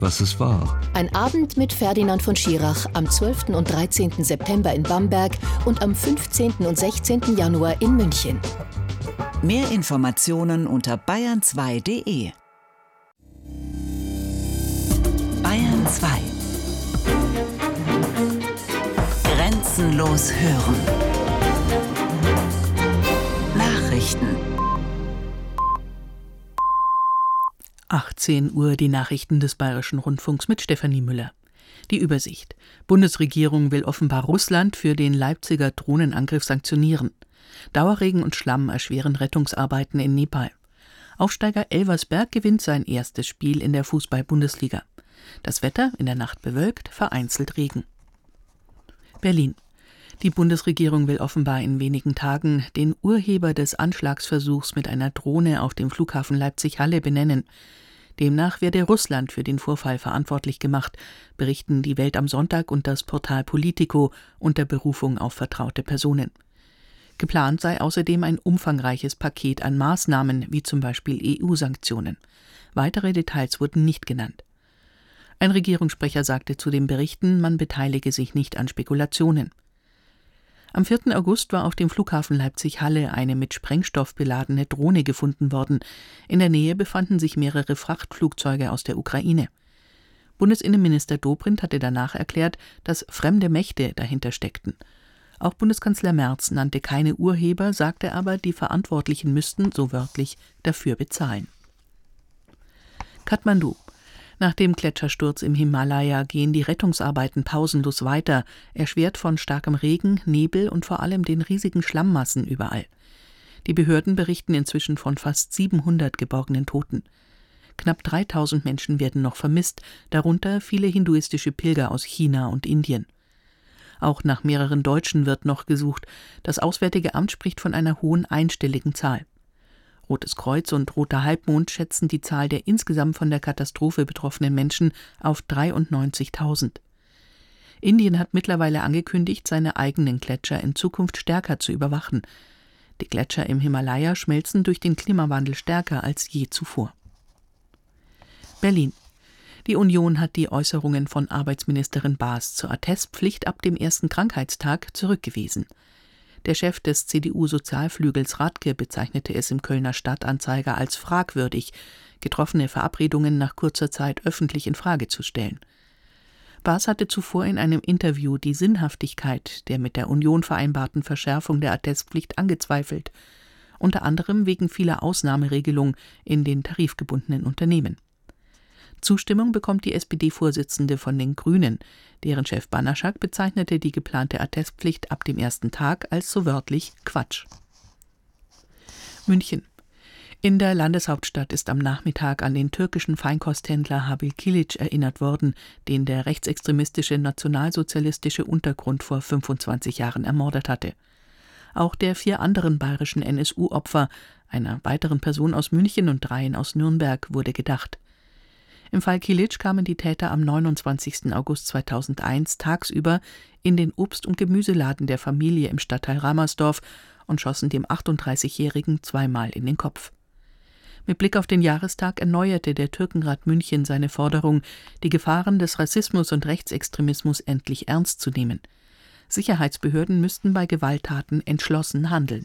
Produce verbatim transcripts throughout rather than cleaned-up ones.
was es war. Ein Abend mit Ferdinand von Schirach am zwölften und dreizehnten September in Bamberg und am fünfzehnten und sechzehnten Januar in München. Mehr Informationen unter bayern zwei punkt de. Bayern zwei. Grenzenlos hören. Nachrichten. achtzehn Uhr die Nachrichten des Bayerischen Rundfunks mit Stefanie Müller. Die Übersicht. Bundesregierung will offenbar Russland für den Leipziger Drohnenangriff sanktionieren. Dauerregen und Schlamm erschweren Rettungsarbeiten in Nepal. Aufsteiger Elversberg gewinnt sein erstes Spiel in der Fußball-Bundesliga. Das Wetter in der Nacht bewölkt, vereinzelt Regen. Berlin. Die Bundesregierung will offenbar in wenigen Tagen den Urheber des Anschlagsversuchs mit einer Drohne auf dem Flughafen Leipzig-Halle benennen. Demnach werde Russland für den Vorfall verantwortlich gemacht, berichten die Welt am Sonntag und das Portal Politico unter Berufung auf vertraute Personen. Geplant sei außerdem ein umfangreiches Paket an Maßnahmen, wie zum Beispiel E U-Sanktionen. Weitere Details wurden nicht genannt. Ein Regierungssprecher sagte zu den Berichten, man beteilige sich nicht an Spekulationen. Am vierten August war auf dem Flughafen Leipzig-Halle eine mit Sprengstoff beladene Drohne gefunden worden. In der Nähe befanden sich mehrere Frachtflugzeuge aus der Ukraine. Bundesinnenminister Dobrindt hatte danach erklärt, dass fremde Mächte dahinter steckten. Auch Bundeskanzler Merz nannte keine Urheber, sagte aber, die Verantwortlichen müssten, so wörtlich, dafür bezahlen. Kathmandu. Nach dem Gletschersturz im Himalaya gehen die Rettungsarbeiten pausenlos weiter, erschwert von starkem Regen, Nebel und vor allem den riesigen Schlammmassen überall. Die Behörden berichten inzwischen von fast siebenhundert geborgenen Toten. Knapp dreitausend Menschen werden noch vermisst, darunter viele hinduistische Pilger aus China und Indien. Auch nach mehreren Deutschen wird noch gesucht. Das Auswärtige Amt spricht von einer hohen einstelligen Zahl. Rotes Kreuz und Roter Halbmond schätzen die Zahl der insgesamt von der Katastrophe betroffenen Menschen auf dreiundneunzigtausend. Indien hat mittlerweile angekündigt, seine eigenen Gletscher in Zukunft stärker zu überwachen. Die Gletscher im Himalaya schmelzen durch den Klimawandel stärker als je zuvor. Berlin. Die Union hat die Äußerungen von Arbeitsministerin Baas zur Attestpflicht ab dem ersten Krankheitstag zurückgewiesen. Der Chef des C D U-Sozialflügels Radke bezeichnete es im Kölner Stadtanzeiger als fragwürdig, getroffene Verabredungen nach kurzer Zeit öffentlich in Frage zu stellen. Baas hatte zuvor in einem Interview die Sinnhaftigkeit der mit der Union vereinbarten Verschärfung der Attestpflicht angezweifelt, unter anderem wegen vieler Ausnahmeregelungen in den tarifgebundenen Unternehmen. Zustimmung bekommt die S P D-Vorsitzende von den Grünen. Deren Chef Banaschak bezeichnete die geplante Attestpflicht ab dem ersten Tag als so wörtlich Quatsch. München. In der Landeshauptstadt ist am Nachmittag an den türkischen Feinkosthändler Habil Kilic erinnert worden, den der rechtsextremistische nationalsozialistische Untergrund vor fünfundzwanzig Jahren ermordet hatte. Auch der vier anderen bayerischen N S U-Opfer, einer weiteren Person aus München und dreien aus Nürnberg, wurde gedacht. Im Fall Kilic kamen die Täter am neunundzwanzigsten August zweitausendeins tagsüber in den Obst- und Gemüseladen der Familie im Stadtteil Ramersdorf und schossen dem achtunddreißigjährigen zweimal in den Kopf. Mit Blick auf den Jahrestag erneuerte der Türkenrat München seine Forderung, die Gefahren des Rassismus und Rechtsextremismus endlich ernst zu nehmen. Sicherheitsbehörden müssten bei Gewalttaten entschlossen handeln.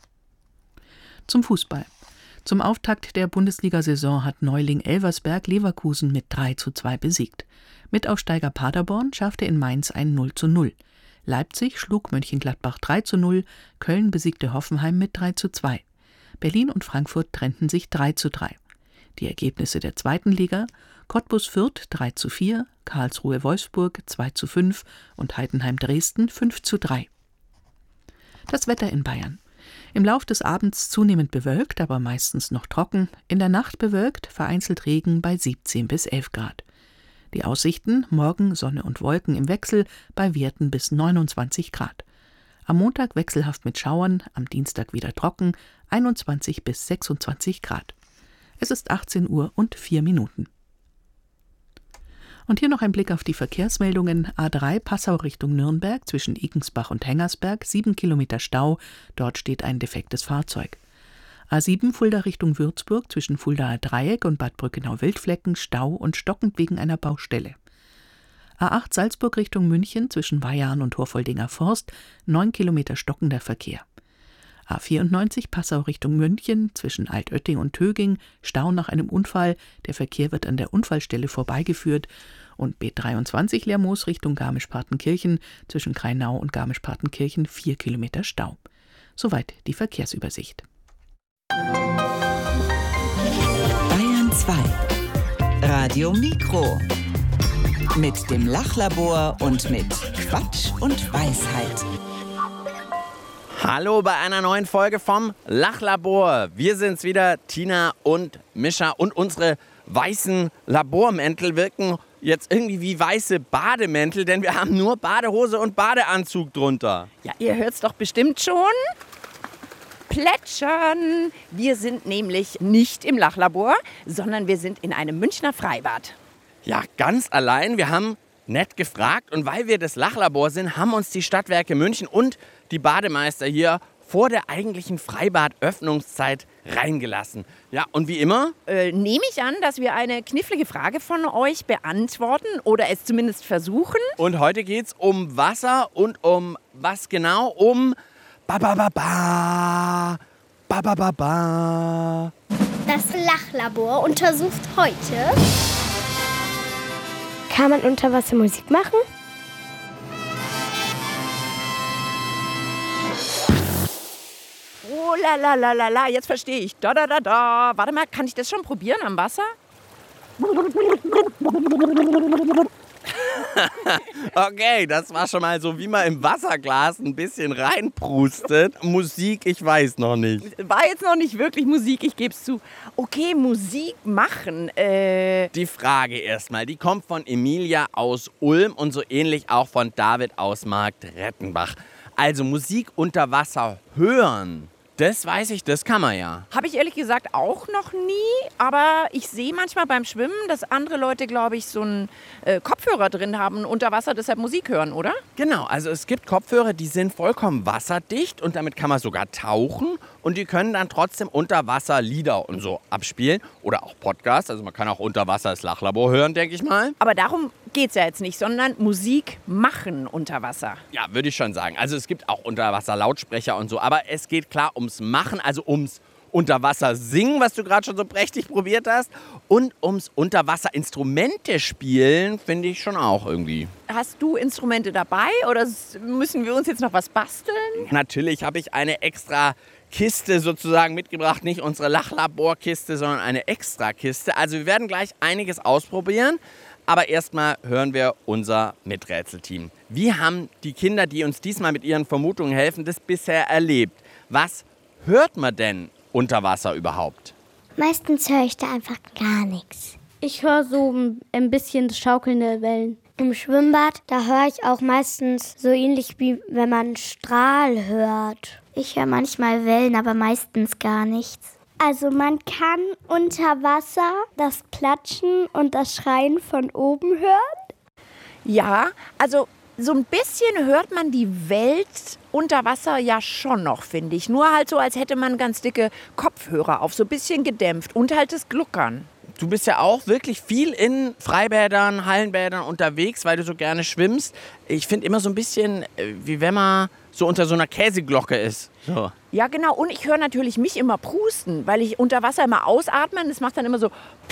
Zum Fußball. Zum Auftakt der Bundesliga-Saison hat Neuling Elversberg Leverkusen mit drei zu zwei besiegt. Mitaufsteiger Paderborn schaffte in Mainz ein null zu null. Leipzig schlug Mönchengladbach drei zu null, Köln besiegte Hoffenheim mit drei zu zwei. Berlin und Frankfurt trennten sich drei zu drei. Die Ergebnisse der zweiten Liga: Cottbus Fürth drei zu vier, Karlsruhe Wolfsburg zwei zu fünf und Heidenheim Dresden fünf zu drei. Das Wetter in Bayern. Im Lauf des Abends zunehmend bewölkt, aber meistens noch trocken. In der Nacht bewölkt, vereinzelt Regen bei siebzehn bis elf Grad. Die Aussichten: morgen Sonne und Wolken im Wechsel bei Werten bis neunundzwanzig Grad. Am Montag wechselhaft mit Schauern, am Dienstag wieder trocken, einundzwanzig bis sechsundzwanzig Grad. Es ist achtzehn Uhr und vier Minuten. Und hier noch ein Blick auf die Verkehrsmeldungen. A drei Passau Richtung Nürnberg zwischen Igensbach und Hengersberg, sieben Kilometer Stau, dort steht ein defektes Fahrzeug. A sieben Fulda Richtung Würzburg zwischen Fuldaer Dreieck und Bad Brückenau-Wildflecken Stau und stockend wegen einer Baustelle. A acht Salzburg Richtung München zwischen Weyarn und Horfoldinger Forst, neun Kilometer stockender Verkehr. A vierundneunzig Passau Richtung München zwischen Altötting und Töging, Stau nach einem Unfall, der Verkehr wird an der Unfallstelle vorbeigeführt. Und B dreiundzwanzig Lermoos Richtung Garmisch-Partenkirchen zwischen Kreinau und Garmisch-Partenkirchen, vier Kilometer Stau. Soweit die Verkehrsübersicht. Bayern zwei. Radio Mikro. Mit dem Lachlabor und mit Quatsch und Weisheit. Hallo bei einer neuen Folge vom Lachlabor. Wir sind's wieder, Tina und Mischa, und unsere weißen Labormäntel wirken jetzt irgendwie wie weiße Bademäntel, denn wir haben nur Badehose und Badeanzug drunter. Ja, ihr hört's doch bestimmt schon. Plätschern. Wir sind nämlich nicht im Lachlabor, sondern wir sind in einem Münchner Freibad. Ja, ganz allein. Wir haben nett gefragt und weil wir das Lachlabor sind, haben uns die Stadtwerke München und die Bademeister hier vor der eigentlichen Freibadöffnungszeit reingelassen. Ja, und wie immer? Äh, nehme ich an, dass wir eine knifflige Frage von euch beantworten oder es zumindest versuchen. Und heute geht's um Wasser und um was genau? Um ba ba ba ba ba ba ba ba. Das Lachlabor untersucht heute: Kann man unter Wasser Musik machen? Oh la la la la la, jetzt verstehe ich. Da da da da. Warte mal, kann ich das schon probieren am Wasser? Okay, das war schon mal so, wie man im Wasserglas ein bisschen reinprustet. Musik, ich weiß noch nicht. War jetzt noch nicht wirklich Musik, ich gebe es zu. Okay, Musik machen. Äh Die Frage erstmal, die kommt von Emilia aus Ulm und so ähnlich auch von David aus Marktrettenbach. Also Musik unter Wasser hören. Das weiß ich, das kann man ja. Habe ich ehrlich gesagt auch noch nie, aber ich sehe manchmal beim Schwimmen, dass andere Leute, glaube ich, so einen äh, Kopfhörer drin haben, unter Wasser deshalb Musik hören, oder? Genau, also es gibt Kopfhörer, die sind vollkommen wasserdicht und damit kann man sogar tauchen und die können dann trotzdem unter Wasser Lieder und so abspielen oder auch Podcasts, also man kann auch unter Wasser das Lachlabor hören, denke ich mal. Aber darum geht es ja jetzt nicht, sondern Musik machen unter Wasser. Ja, würde ich schon sagen. Also es gibt auch Unterwasser-Lautsprecher und so, aber es geht klar ums Machen, also ums Unterwasser singen, was du gerade schon so prächtig probiert hast, und ums Unterwasser-Instrumente spielen, finde ich schon auch irgendwie. Hast du Instrumente dabei oder müssen wir uns jetzt noch was basteln? Natürlich habe ich eine extra Kiste sozusagen mitgebracht, nicht unsere Lachlaborkiste, sondern eine extra Kiste. Also wir werden gleich einiges ausprobieren. Aber erstmal hören wir unser Miträtselteam. Wie haben die Kinder, die uns diesmal mit ihren Vermutungen helfen, das bisher erlebt? Was hört man denn unter Wasser überhaupt? Meistens höre ich da einfach gar nichts. Ich höre so ein bisschen schaukelnde Wellen. Im Schwimmbad, da höre ich auch meistens so ähnlich wie wenn man einen Strahl hört. Ich höre manchmal Wellen, aber meistens gar nichts. Also man kann unter Wasser das Platschen und das Schreien von oben hören? Ja, also so ein bisschen hört man die Welt unter Wasser ja schon noch, finde ich. Nur halt so, als hätte man ganz dicke Kopfhörer auf, so ein bisschen gedämpft und halt das Gluckern. Du bist ja auch wirklich viel in Freibädern, Hallenbädern unterwegs, weil du so gerne schwimmst. Ich finde immer so ein bisschen, wie wenn man so unter so einer Käseglocke ist. So. Ja, genau. Und ich höre natürlich mich immer prusten, weil ich unter Wasser immer ausatme. Das macht dann immer so.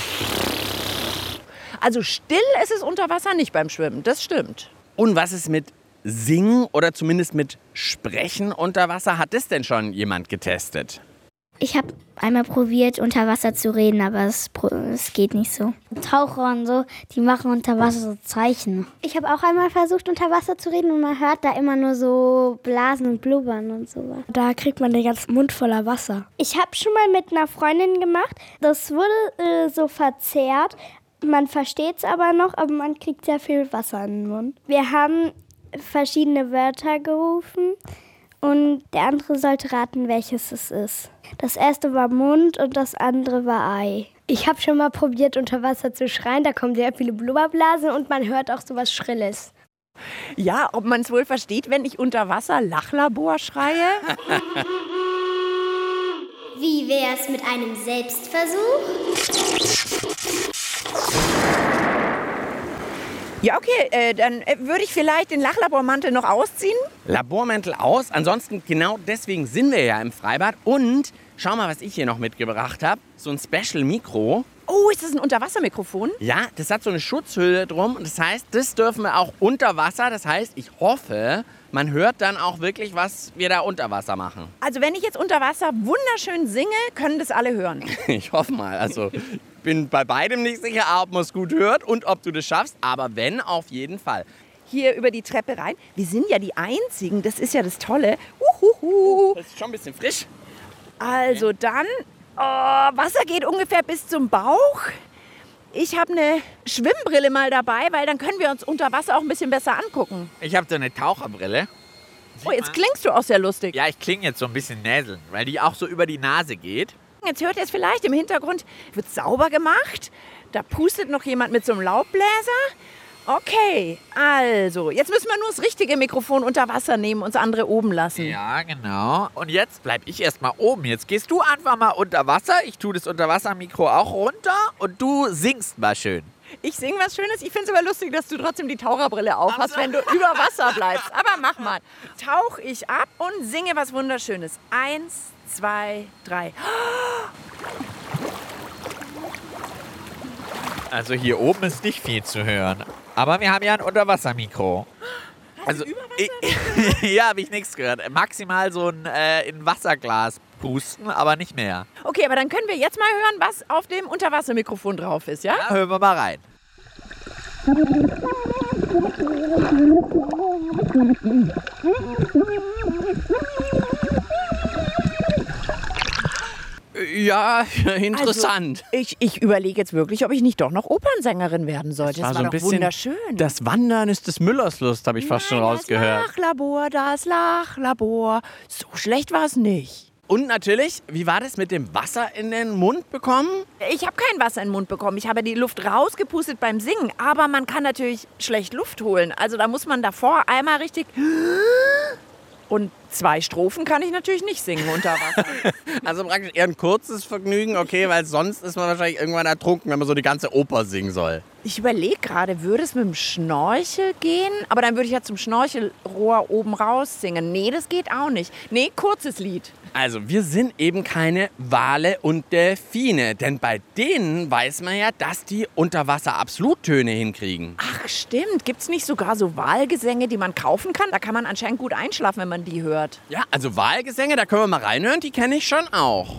Also still ist es unter Wasser nicht beim Schwimmen, das stimmt. Und was ist mit Singen oder zumindest mit Sprechen unter Wasser? Hat das denn schon jemand getestet? Ich habe einmal probiert, unter Wasser zu reden, aber es, es geht nicht so. Taucher und so, die machen unter Wasser so Zeichen. Ich habe auch einmal versucht, unter Wasser zu reden und man hört da immer nur so Blasen und Blubbern und so. Da kriegt man den ganzen Mund voller Wasser. Ich habe schon mal mit einer Freundin gemacht, das wurde äh, so verzerrt. Man versteht es aber noch, aber man kriegt sehr viel Wasser in den Mund. Wir haben verschiedene Wörter gerufen. Und der andere sollte raten, welches es ist. Das erste war Mund und das andere war Ei. Ich habe schon mal probiert, unter Wasser zu schreien. Da kommen sehr viele Blubberblasen und man hört auch sowas Schrilles. Ja, ob man es wohl versteht, wenn ich unter Wasser Lachlabor schreie? wie wär's mit einem Selbstversuch? Ja, okay, äh, dann äh, würde ich vielleicht den Lachlabormantel noch ausziehen. Labormäntel aus. Ansonsten, genau deswegen sind wir ja im Freibad. Und schau mal, was ich hier noch mitgebracht habe. So ein Special-Mikro. Oh, ist das ein Unterwassermikrofon? Ja, das hat so eine Schutzhülle drum. Und das heißt, das dürfen wir auch unter Wasser. Das heißt, ich hoffe, man hört dann auch wirklich, was wir da unter Wasser machen. Also wenn ich jetzt unter Wasser wunderschön singe, können das alle hören. Ich hoffe mal. Also ich bin bei beidem nicht sicher, ob man es gut hört und ob du das schaffst. Aber wenn, auf jeden Fall. Hier über die Treppe rein. Wir sind ja die Einzigen, das ist ja das Tolle. Uhuhu. Das ist schon ein bisschen frisch. Also dann, oh, Wasser geht ungefähr bis zum Bauch. Ich habe eine Schwimmbrille mal dabei, weil dann können wir uns unter Wasser auch ein bisschen besser angucken. Ich habe so eine Taucherbrille. Oh, jetzt klingst du auch sehr lustig. Ja, ich klinge jetzt so ein bisschen näseln, weil die auch so über die Nase geht. Jetzt hört ihr es vielleicht, im Hintergrund wird sauber gemacht. Da pustet noch jemand mit so einem Laubbläser. Okay, also, jetzt müssen wir nur das richtige Mikrofon unter Wasser nehmen und das andere oben lassen. Ja, genau. Und jetzt bleib ich erstmal oben. Jetzt gehst du einfach mal unter Wasser. Ich tue das Unterwassermikro auch runter und du singst mal schön. Ich singe was Schönes. Ich finde es aber lustig, dass du trotzdem die Taucherbrille aufhast, wenn du über Wasser bleibst. Aber mach mal. Tauch ich ab und singe was Wunderschönes. Eins, zwei, drei. Also hier oben ist nicht viel zu hören. Aber wir haben ja ein Unterwassermikro. Also, ich, ja, habe ich nichts gehört. Maximal so ein äh, in Wasserglas pusten, aber nicht mehr. Okay, aber dann können wir jetzt mal hören, was auf dem Unterwassermikrofon drauf ist, ja? Ja, hören wir mal rein. Ja, interessant. Also, ich, ich überlege jetzt wirklich, ob ich nicht doch noch Opernsängerin werden sollte. Das, das war, war so ein doch bisschen wunderschön. Das Wandern ist des Müllers Lust, habe ich fast Nein, schon rausgehört. Das Lachlabor, das Lachlabor. So schlecht war es nicht. Und natürlich, wie war das mit dem Wasser in den Mund bekommen? Ich habe kein Wasser in den Mund bekommen. Ich habe die Luft rausgepustet beim Singen. Aber man kann natürlich schlecht Luft holen. Also da muss man davor einmal richtig... Und zwei Strophen kann ich natürlich nicht singen unter Wasser. Also praktisch eher ein kurzes Vergnügen, okay, weil sonst ist man wahrscheinlich irgendwann ertrunken, wenn man so die ganze Oper singen soll. Ich überlege gerade, würde es mit dem Schnorchel gehen? Aber dann würde ich ja zum Schnorchelrohr oben raus singen. Nee, das geht auch nicht. Nee, kurzes Lied. Also wir sind eben keine Wale und Delfine, denn bei denen weiß man ja, dass die unter Wasser Absoluttöne hinkriegen. Ach stimmt, gibt es nicht sogar so Walgesänge, die man kaufen kann? Da kann man anscheinend gut einschlafen, wenn man die hört. Ja, also Walgesänge, da können wir mal reinhören, die kenne ich schon auch.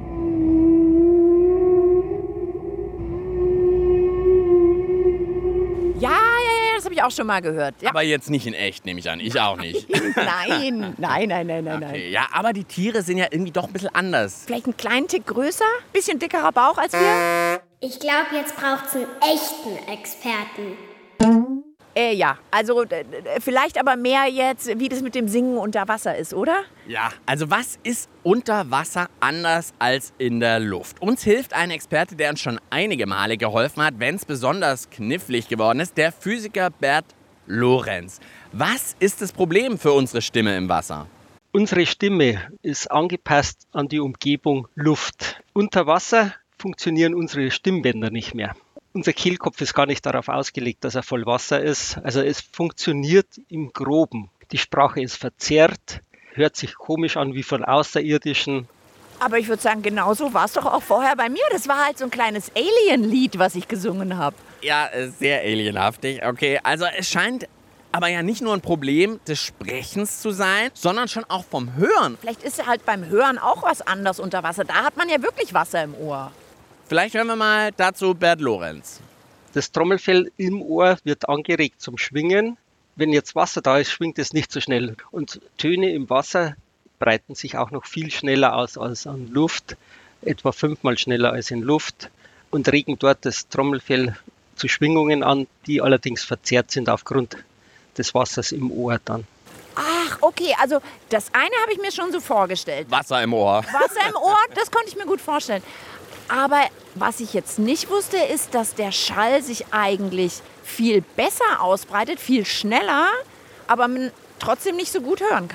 Ja, ja, ja, das habe ich auch schon mal gehört. Ja. Aber jetzt nicht in echt, nehme ich an. Ich auch nicht. Nein, nein, nein, nein, nein, Okay, nein. ja, aber die Tiere sind ja irgendwie doch ein bisschen anders. Vielleicht einen kleinen Tick größer, bisschen dickerer Bauch als wir? Ich glaube, jetzt braucht's einen echten Experten. Äh, ja, also äh, vielleicht aber mehr jetzt, wie das mit dem Singen unter Wasser ist, oder? Ja, also was ist unter Wasser anders als in der Luft? Uns hilft ein Experte, der uns schon einige Male geholfen hat, wenn es besonders knifflig geworden ist, der Physiker Bert Lorenz. Was ist das Problem für unsere Stimme im Wasser? Unsere Stimme ist angepasst an die Umgebung Luft. Unter Wasser funktionieren unsere Stimmbänder nicht mehr. Unser Kehlkopf ist gar nicht darauf ausgelegt, dass er voll Wasser ist. Also es funktioniert im Groben. Die Sprache ist verzerrt, hört sich komisch an wie von Außerirdischen. Aber ich würde sagen, genau so war es doch auch vorher bei mir. Das war halt so ein kleines Alien-Lied, was ich gesungen habe. Ja, äh, sehr alienhaftig. Okay, also es scheint aber ja nicht nur ein Problem des Sprechens zu sein, sondern schon auch vom Hören. Vielleicht ist halt beim Hören auch was anders unter Wasser. Da hat man ja wirklich Wasser im Ohr. Vielleicht hören wir mal dazu Bert Lorenz. Das Trommelfell im Ohr wird angeregt zum Schwingen. Wenn jetzt Wasser da ist, schwingt es nicht so schnell. Und Töne im Wasser breiten sich auch noch viel schneller aus als an Luft, etwa fünfmal schneller als in Luft, und regen dort das Trommelfell zu Schwingungen an, die allerdings verzerrt sind aufgrund des Wassers im Ohr dann. Ach, okay, also das eine habe ich mir schon so vorgestellt. Wasser im Ohr. Wasser im Ohr, das konnte ich mir gut vorstellen. Aber was ich jetzt nicht wusste, ist, dass der Schall sich eigentlich viel besser ausbreitet, viel schneller, aber man trotzdem nicht so gut hören kann.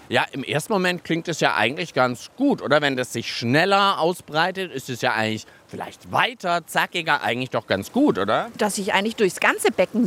Ja, im ersten Moment klingt es ja eigentlich ganz gut, oder? Wenn das sich schneller ausbreitet, ist es ja eigentlich vielleicht weiter, zackiger, eigentlich doch ganz gut, oder? Dass sich eigentlich durchs ganze Becken